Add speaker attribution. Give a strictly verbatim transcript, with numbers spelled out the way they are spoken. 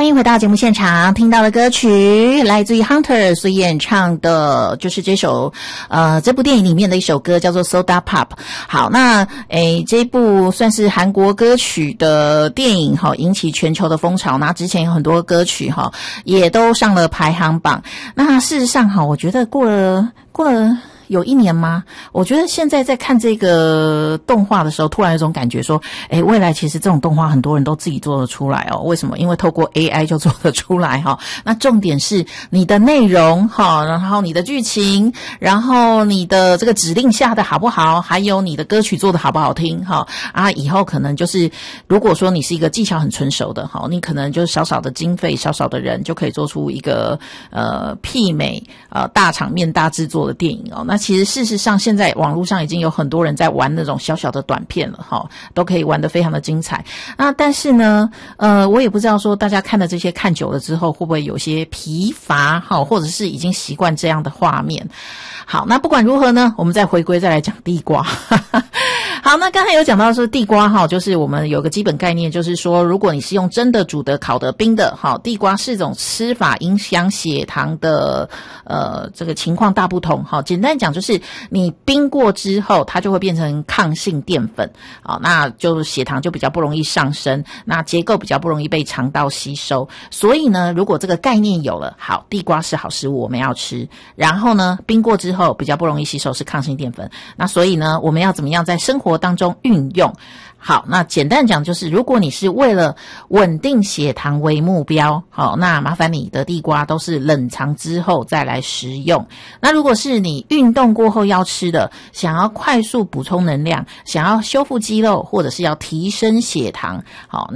Speaker 1: 欢迎回到节目现场，听到的歌曲来自于 Hunter 所演唱的，就是这首呃这部电影里面的一首歌，叫做 Soda Pop。好，那诶这一部算是韩国歌曲的电影哈，引起全球的风潮。那之前有很多歌曲哈，也都上了排行榜。那事实上哈，我觉得过了过了。有一年吗？我觉得现在在看这个动画的时候，突然有种感觉说，诶，未来其实这种动画很多人都自己做得出来哦。为什么？因为透过 A I 就做得出来哈。那重点是你的内容哈，然后你的剧情，然后你的这个指令下的好不好，还有你的歌曲做的好不好听哈。啊，以后可能就是如果说你是一个技巧很纯熟的哈，你可能就是少少的经费、少少的人就可以做出一个呃媲美呃大场面、大制作的电影哦。那其实事实上现在网络上已经有很多人在玩那种小小的短片了齁，都可以玩得非常的精彩。那但是呢呃我也不知道说大家看了这些看久了之后会不会有些疲乏齁，或者是已经习惯这样的画面。好，那不管如何呢，我们再回归再来讲地瓜。好，那刚才有讲到说地瓜哈，就是我们有个基本概念，就是说如果你是用蒸的、煮的、烤的、冰的，好，地瓜是种吃法影响血糖的呃这个情况大不同。好，简单讲就是你冰过之后，它就会变成抗性淀粉，好，那就血糖就比较不容易上升，那结构比较不容易被肠道吸收。所以呢，如果这个概念有了，好，地瓜是好食物，我们要吃。然后呢，冰过之后比较不容易吸收，是抗性淀粉。那所以呢，我们要怎么样在生活当中运用？好，那简单讲就是，如果你是为了稳定血糖为目标，好，那麻烦你的地瓜都是冷藏之后再来食用。那如果是你运动过后要吃的，想要快速补充能量，想要修复肌肉，或者是要提升血糖，好。